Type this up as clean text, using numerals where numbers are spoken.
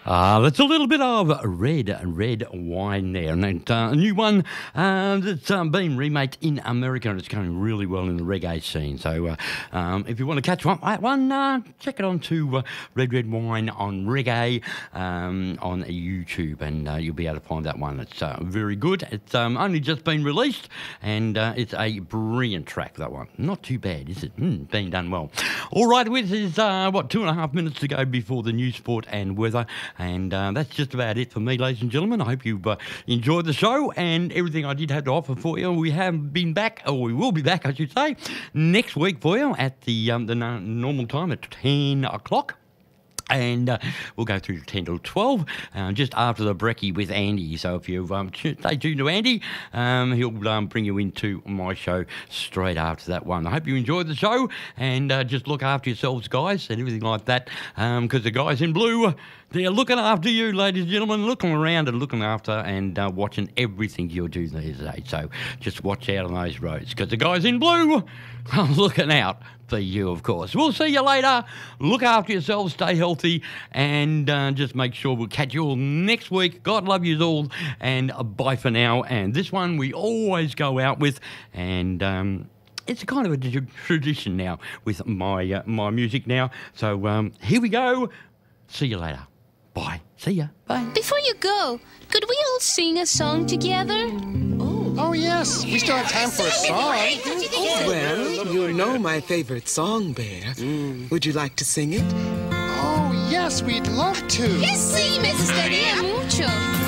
That's a little bit of red wine there. And a new one that's been remade in America, and it's going really well in the reggae scene. So if you want to catch that one, check it on to Red Wine on Reggae on YouTube, and you'll be able to find that one. It's very good. It's only just been released, and it's a brilliant track, that one. Not too bad, is it? Been done well. All right, this is, 2.5 minutes to go before the news, sport and weather. And that's just about it for me, ladies and gentlemen. I hope you've enjoyed the show and everything I did have to offer for you. We have been back, or we will be back, I should say, next week for you at the normal time at 10 o'clock. And we'll go through 10 till 12, just after the brekkie with Andy. So if you stay tuned to Andy, he'll bring you into my show straight after that one. I hope you enjoyed the show, and just look after yourselves, guys, and everything like that, because the guys in blue, they're looking after you, ladies and gentlemen, looking around and looking after and watching everything you do these days. So just watch out on those roads, because the guys in blue are looking out for you, of course. We'll see you later. Look after yourselves, stay healthy, and just make sure we'll catch you all next week. God love you all, and bye for now. And this one we always go out with, and it's a kind of a tradition now with my my music now. So here we go. See you later. Bye. See ya. Bye. Before you go, could we all sing a song together? Oh, yes. We still have time for a song. Well, you know my favorite song, Bear. Would you like to sing it? Oh, yes, we'd love to. Sí, me gustaría mucho.